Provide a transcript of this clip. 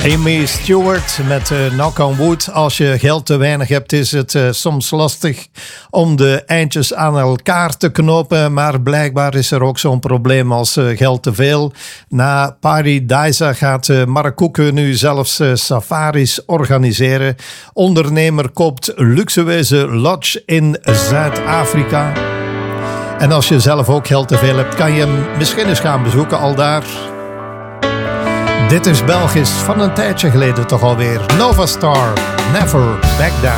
Amy Stewart met Knock on Wood. Als je geld te weinig hebt, is het soms lastig om de eindjes aan elkaar te knopen. Maar blijkbaar is er ook zo'n probleem als geld te veel. Na Paradise gaat Mark Koeken nu zelfs safaris organiseren. Ondernemer koopt luxueuze lodge in Zuid-Afrika. En als je zelf ook geld te veel hebt, kan je hem misschien eens gaan bezoeken aldaar. Dit is Belgisch, van een tijdje geleden toch alweer. Nova Star, Never Back Down.